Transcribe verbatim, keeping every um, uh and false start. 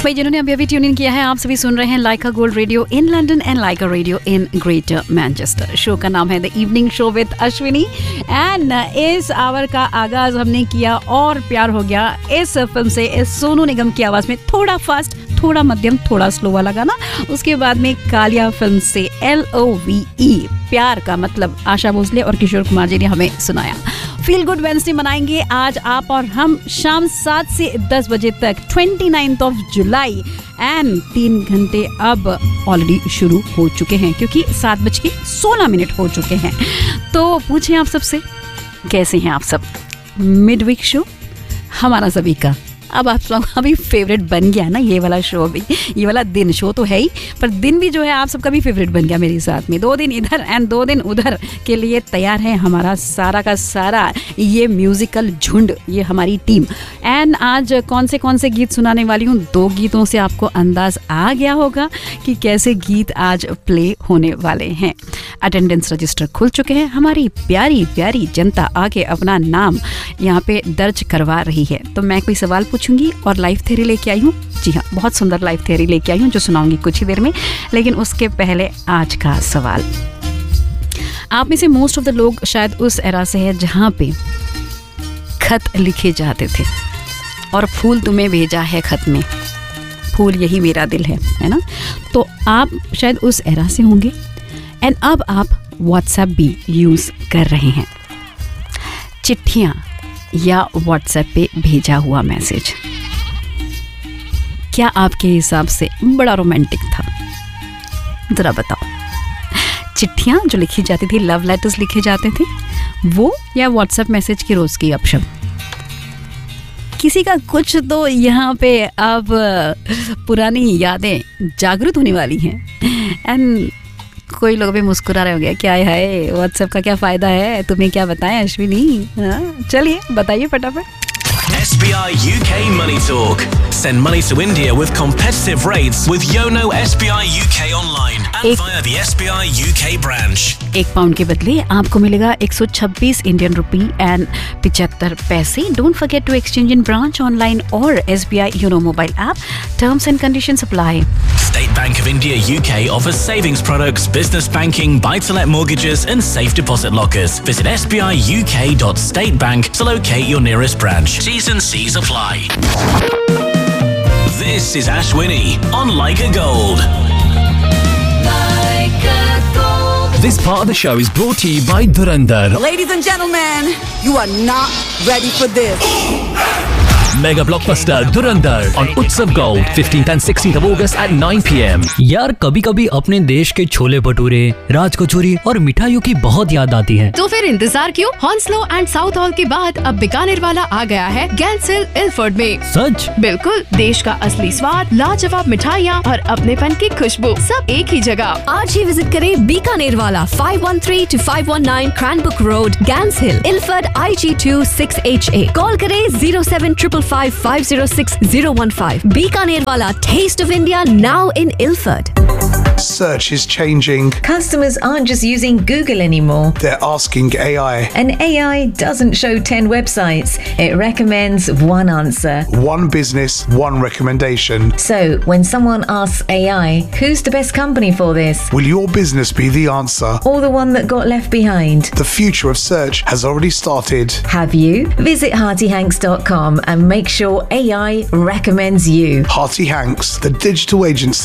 भाई जिन्होंने अभी अभी ट्यून इन किया है, आप सभी सुन रहे हैं लाइका gold radio in London and Lyca radio in greater Manchester. Show का नाम है the evening show with Ashwini and इस आवर का आगाज हमने किया और प्यार हो गया इस फिल्म से, इस सोनू निगम की आवाज में, थोड़ा फास्ट, थोड़ा मध्यम, थोड़ा स्लो वाला गाना। उसके बाद में कालिया फिल्म से एल ओ वी ई, प्यार का मतलब, आशा भोसले और किशोर कुमार जी ने हमें सुनाया। फील गुड वेडनेसडे मनाएंगे आज आप और हम शाम सात से दस बजे तक, twenty ninth of July and तीन घंटे अब ऑलरेडी शुरू हो चुके हैं क्योंकि सात बज के सोलह मिनट हो चुके हैं। तो पूछें आप सबसे, कैसे हैं आप सब? मिड वीक शो हमारा सभी का अब आप लोग अभी फेवरेट बन गया ना, ये वाला शो भी, ये वाला दिन, शो तो है ही पर दिन भी जो है आप सबका भी फेवरेट बन गया मेरे साथ में। दो दिन इधर एंड दो दिन उधर के लिए तैयार है हमारा सारा का सारा ये म्यूजिकल झुंड, ये हमारी टीम। एंड आज कौन से कौन से गीत सुनाने वाली हूँ, दो गीतों से आपको अंदाज आ गया होगा कि कैसे गीत आज प्ले होने वाले हैं। अटेंडेंस रजिस्टर खुल चुके हैं, हमारी प्यारी प्यारी जनता आके अपना नाम यहाँ पे दर्ज करवा रही है। तो मैं कोई सवाल पूछूंगी और लाइफ थ्योरी लेके आई हूँ। जी हाँ, बहुत सुंदर लाइफ थ्योरी लेके आई हूँ जो सुनाऊंगी कुछ ही देर में। लेकिन उसके पहले आज का सवाल, आप में से मोस्ट ऑफ द लोग शायद उस एरा से है जहाँ पे खत लिखे जाते थे और फूल तुम्हें भेजा है खत में, फूल यही मेरा दिल है, है ना? तो आप शायद उस एरा से होंगे एंड अब आप व्हाट्सएप भी यूज़ कर रहे हैं। चिट्ठियाँ या व्हाट्सएप पे भेजा हुआ मैसेज क्या आपके हिसाब से बड़ा रोमांटिक था? ज़रा बताओ। चिट्ठियाँ जो लिखी जाती थी, लव लेटर्स लिखे जाते थे, वो या व्हाट्सएप मैसेज की रोज़ की अपशम? किसी का कुछ तो यहाँ पे अब पुरानी यादें जागृत होने वाली हैं एंड कोई लोग भी मुस्कुरा रहे होंगे, क्या है व्हाट्सएप का क्या फ़ायदा है, तुम्हें क्या बताएं अश्विनी? हाँ, चलिए बताइए फटाफट। S B I U K Money Talk. Send money to India with competitive rates with Yono S B I U K online and via the S B I U K branch. एक pound के बदले आपको मिलेगा एक सौ छब्बीस Indian rupee and पिचहत्तर पैसे। Don't forget to exchange in branch, online और S B I Yono mobile app. Terms and conditions apply. State Bank of India U K offers savings products, business banking, buy-to-let mortgages and safe deposit lockers. Visit s b i u k dot state bank to locate your nearest branch. T's and C's apply. This is Ashwini on Like a Gold. Like a Gold. This part of the show is brought to you by Dhurandhar. Ladies and gentlemen, you are not ready for this. Mega blockbuster Dhurandhar on Utsav Gold, fifteenth and sixteenth of August at nine p m यार कभी कभी अपने देश के छोले भटूरे, राज कचौरी और मिठाइयों की बहुत याद आती है। तो फिर इंतजार क्यों? हॉन्सलो एंड साउथ हॉल के बाद अब बीकानेर वाला आ गया है गैंस हिल इल्फर्ड में। सच? बिल्कुल, देश का असली स्वाद, लाजवाब मिठाइयाँ और अपनेपन की खुशबू सब एक ही जगह। आज ही विजिट करें बीकानेर वाला, five one three to five one nine क्रैनबुक road, gas hill, Ilford, I ji to six H A. Call करें zero seven triple five five zero six zero one five. Bikaner Wala, Taste of India, now in Ilford. Search is changing. Customers aren't just using Google anymore. They're asking A I. And A I doesn't show ten websites. It recommends one answer. One business, one recommendation. So, when someone asks A I, who's the best company for this? Will your business be the answer? Or the one that got left behind? The future of search has already started. Have you? Visit hearty hanks dot com and make sure A I recommends you. Hearty Hanks, the digital agency